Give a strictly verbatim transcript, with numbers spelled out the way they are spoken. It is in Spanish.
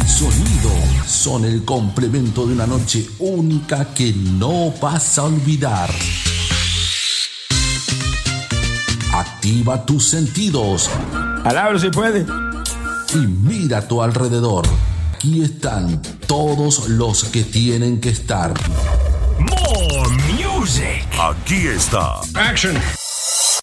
sonido son el complemento de una noche única que no vas a olvidar. Activa tus sentidos. Alabro si puede. Y mira a tu alrededor. Aquí están todos los que tienen que estar. More music. Aquí está. Action.